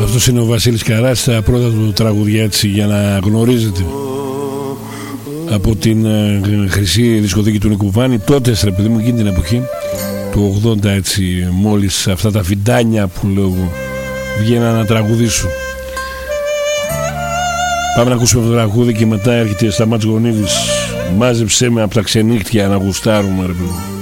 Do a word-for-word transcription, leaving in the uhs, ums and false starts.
Αυτός είναι ο Βασίλης Καράς, τα πρώτα του τραγουδιά έτσι για να γνωρίζετε. Από την ε, χρυσή δισκοθήκη του Νικουβάνη, τότε ρε παιδί μου, εκείνη την εποχή του ογδόντα έτσι, μόλις αυτά τα φιντάνια που λέω βγαίναν να τραγουδήσουν. Πάμε να ακούσουμε το τραγούδι και μετά έρχεται Σταμάτης Γονίδης. Μάζεψέ με από τα ξενύχτια να γουστάρουμε ρε παιδί.